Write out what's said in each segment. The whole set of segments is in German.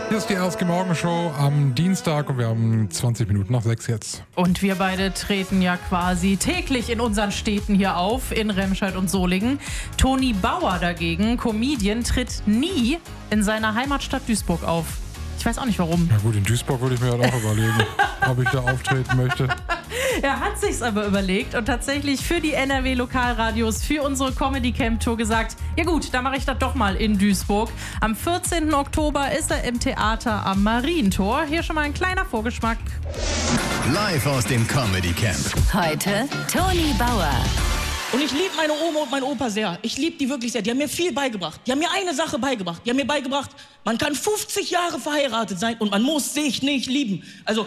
Hier ist die RSG Morgenshow am Dienstag und wir haben 20 Minuten nach 6 jetzt. Und wir beide treten ja quasi täglich in unseren Städten hier auf, in Remscheid und Solingen. Toni Bauer dagegen, Comedian, tritt nie in seiner Heimatstadt Duisburg auf. Ich weiß auch nicht warum. Na gut, in Duisburg würde ich mir halt auch überlegen, ob ich da auftreten möchte. Er hat sich's aber überlegt und tatsächlich für die NRW-Lokalradios, für unsere Comedy-Camp-Tour gesagt, ja gut, dann mache ich das doch mal in Duisburg. Am 14. Oktober ist er im Theater am Marientor. Hier schon mal ein kleiner Vorgeschmack. Live aus dem Comedy Camp. Heute Toni Bauer. Und ich liebe meine Oma und meinen Opa sehr. Ich liebe die wirklich sehr. Die haben mir viel beigebracht. Die haben mir eine Sache beigebracht. Die haben mir beigebracht, man kann 50 Jahre verheiratet sein und man muss sich nicht lieben. Also,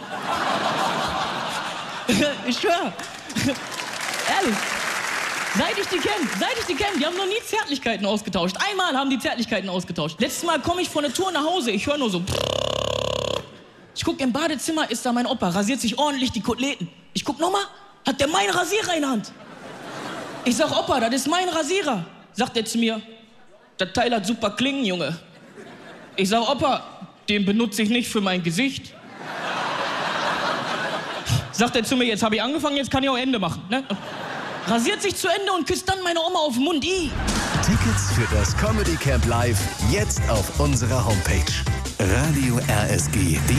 ich schwöre. Ehrlich. Seit ich die kenne, die haben noch nie Zärtlichkeiten ausgetauscht. Einmal haben die Zärtlichkeiten ausgetauscht. Letztes Mal komme ich von der Tour nach Hause, ich höre nur so. Ich gucke im Badezimmer, ist da mein Opa, rasiert sich ordentlich die Koteletten. Ich guck nochmal, hat der meinen Rasierer in der Hand. Ich sag, Opa, das ist mein Rasierer. Sagt er zu mir, das Teil hat super Klingen, Junge. Ich sag, Opa, den benutze ich nicht für mein Gesicht. Sagt er zu mir, jetzt habe ich angefangen, jetzt kann ich auch Ende machen. Ne? Rasiert sich zu Ende und küsst dann meine Oma auf den Mund. Tickets für das Comedy Camp Live jetzt auf unserer Homepage. Radio RSG.